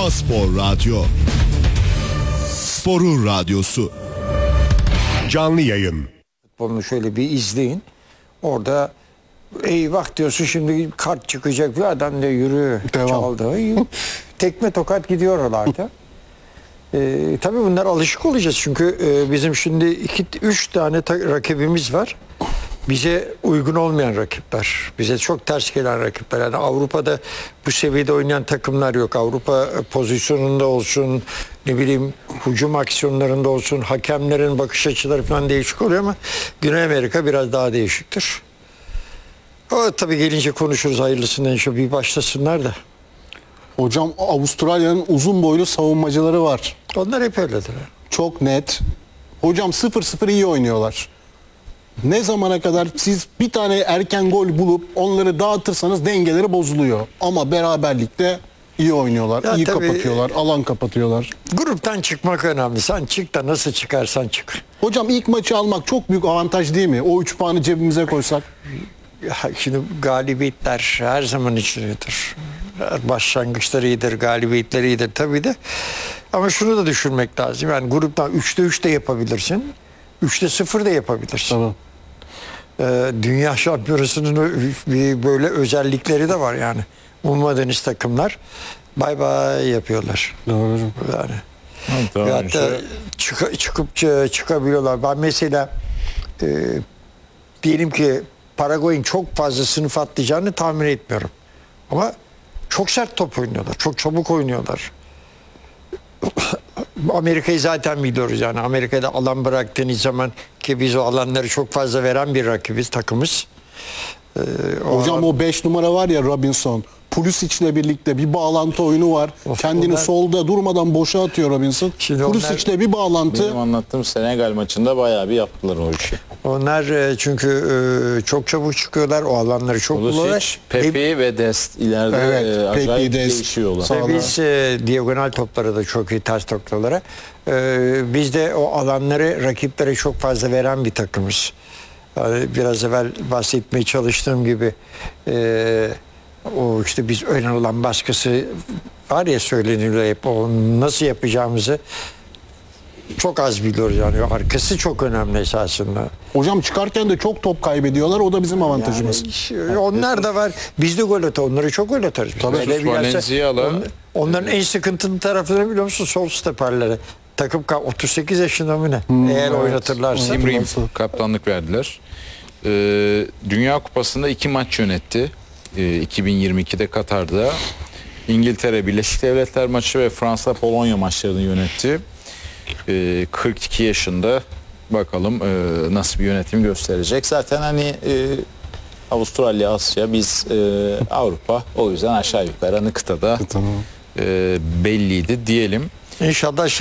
A-Spor Radyo. Sporun radyosu. Canlı yayın. Bunu şöyle bir izleyin. Orada eyvah diyorsun, şimdi kart çıkacak, bir adam da yürü çaldı. Tekme tokat gidiyor oralarda. Tabii bunlar alışık olacağız çünkü bizim şimdi 2-3 tane rakibimiz var. Bize uygun olmayan rakipler. Bize çok ters gelen rakipler. Yani Avrupa'da bu seviyede oynayan takımlar yok. Avrupa pozisyonunda olsun, ne bileyim hücum aksiyonlarında olsun, hakemlerin bakış açıları falan değişik oluyor ama Güney Amerika biraz daha değişiktir. O tabii gelince konuşuruz, hayırlısından şu bir başlasınlar da. Hocam Avustralya'nın uzun boylu savunmacıları var. Onlar hep öyledir. Çok net. Hocam 0-0 iyi oynuyorlar. Ne zamana kadar siz bir tane erken gol bulup onları dağıtırsanız dengeleri bozuluyor. Ama beraberlikte iyi oynuyorlar. Ya iyi tabii, kapatıyorlar. Alan kapatıyorlar. Gruptan çıkmak önemli. Sen çık da nasıl çıkarsan çık. Hocam ilk maçı almak çok büyük avantaj değil mi? O 3 puanı cebimize koysak. Şimdi galibiyetler her zaman için iyidir. Başlangıçları iyidir, galibiyetleri iyidir tabii de. Ama şunu da düşünmek lazım. Yani gruptan 3'te 3 de yapabilirsin. 3'te 0 da yapabilirsin. Tamam. Dünya şampiyonasının böyle özellikleri de var yani. Ummadığınız takımlar bay bay yapıyorlar. Doğru. Yani. Tamam, Hatta çıkıp çıkabiliyorlar. Ben mesela diyelim ki Paraguay'ın çok fazla sınıf atlayacağını tahmin etmiyorum. Ama çok sert top oynuyorlar. Çok çabuk oynuyorlar. Amerika'yı zaten biliyoruz yani. Amerika'da alan bıraktığınız zaman, ki biz o alanları çok fazla veren bir rakibiz, takımız. Hocam o 5 numara var ya, Robinson. Pulisic'le birlikte bir bağlantı oyunu var. Kendini onlar, solda durmadan boşa atıyor Robinson. Pulisic'le bir bağlantı. Benim anlattığım Senegal maçında bayağı bir yaptılar o işi. Onlar çünkü çok çabuk çıkıyorlar. O alanları çok buluyorlar. Pepe ve Dest ileride acayip değişiyorlar. Biz diagonal toplara da çok iyi, ters noktalara. Biz de o alanları rakiplere çok fazla veren bir takımız. Yani biraz evvel bahsetmeye çalıştığım gibi o işte biz önemli olan baskısı var ya, söyleniliyor hep, o nasıl yapacağımızı çok az biliyoruz yani. Arkası çok önemli esasında. Hocam çıkarken de çok top kaybediyorlar. O da bizim avantajımız. Yani, onlar da var. Biz de gol atarız. Onları çok gol atarız. Onların en sıkıntılı tarafını biliyor musun? Sol stoperleri. Takım 38 yaşında mı ne? Eğer oynatırlarsa. Tim Ream kaptanlık verdiler. Dünya Kupası'nda 2 maç yönetti. 2022'de Katar'da. İngiltere Birleşik Devletler maçı ve Fransa Polonya maçlarını yönetti. 42 yaşında, bakalım nasıl bir yönetim gösterecek. Zaten hani Avustralya, Asya, biz Avrupa, o yüzden aşağı yukarı hani kıtada belliydi diyelim. İnşallah